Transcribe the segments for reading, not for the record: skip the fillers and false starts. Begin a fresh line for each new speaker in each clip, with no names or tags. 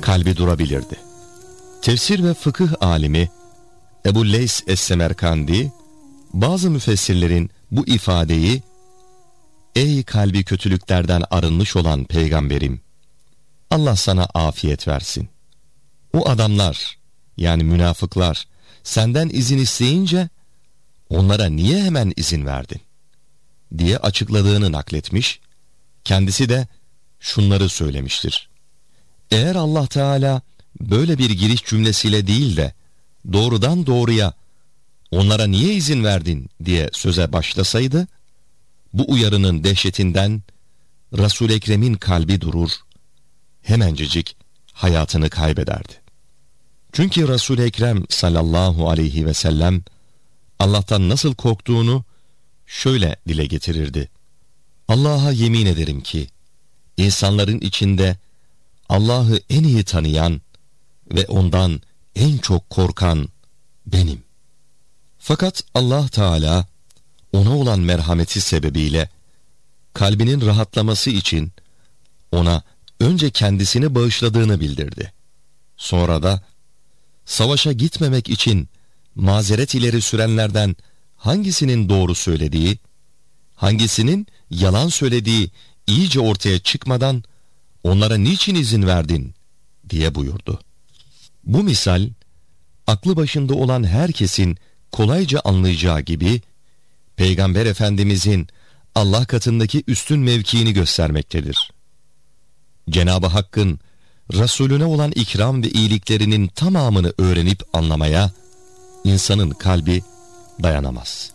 kalbi durabilirdi. Tefsir ve fıkıh alimi Ebu Leys Es-Semerkandi, bazı müfessirlerin bu ifadeyi, "Ey kalbi kötülüklerden arınmış olan peygamberim, Allah sana afiyet versin. O adamlar, yani münafıklar, senden izin isteyince onlara niye hemen izin verdin?" diye açıkladığını nakletmiş, kendisi de şunları söylemiştir: Eğer Allah Teala böyle bir giriş cümlesiyle değil de doğrudan doğruya "onlara niye izin verdin?" diye söze başlasaydı, bu uyarının dehşetinden Resul-i Ekrem'in kalbi durur, hemencecik hayatını kaybederdi. Çünkü Resul-i Ekrem sallallahu aleyhi ve sellem Allah'tan nasıl korktuğunu şöyle dile getirirdi: Allah'a yemin ederim ki insanların içinde Allah'ı en iyi tanıyan ve ondan en çok korkan benim. Fakat Allah Teala ona olan merhameti sebebiyle kalbinin rahatlaması için ona önce kendisini bağışladığını bildirdi. Sonra da savaşa gitmemek için mazeret ileri sürenlerden hangisinin doğru söylediği, hangisinin yalan söylediği iyice ortaya çıkmadan onlara niçin izin verdin diye buyurdu. Bu misal, aklı başında olan herkesin kolayca anlayacağı gibi, Peygamber Efendimizin Allah katındaki üstün mevkiini göstermektedir. Cenab-ı Hakk'ın Resulüne olan ikram ve iyiliklerinin tamamını öğrenip anlamaya insanın kalbi dayanamaz.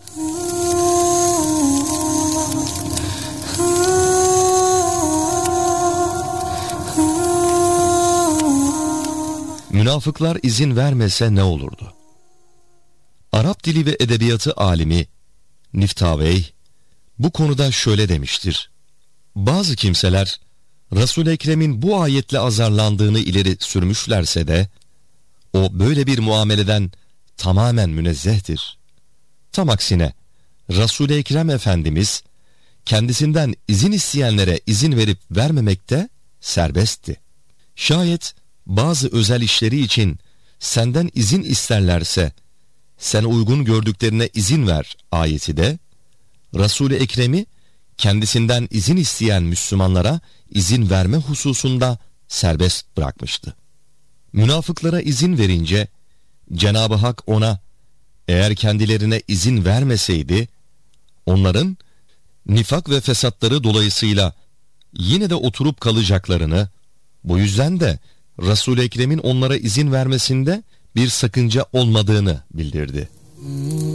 Münafıklar izin vermese ne olurdu? Arap dili ve edebiyatı alimi Niftavey bu konuda şöyle demiştir: Bazı kimseler Resul-i Ekrem'in bu ayetle azarlandığını ileri sürmüşlerse de o böyle bir muameleden tamamen münezzehtir. Tam aksine Resul-i Ekrem Efendimiz kendisinden izin isteyenlere izin verip vermemekte serbestti. Şayet bazı özel işleri için senden izin isterlerse sen uygun gördüklerine izin ver ayeti de Resul-i Ekrem'i kendisinden izin isteyen Müslümanlara izin verme hususunda serbest bırakmıştı. Münafıklara izin verince Cenab-ı Hak ona eğer kendilerine izin vermeseydi onların nifak ve fesatları dolayısıyla yine de oturup kalacaklarını, bu yüzden de Resul-i Ekrem'in onlara izin vermesinde bir sakınca olmadığını bildirdi.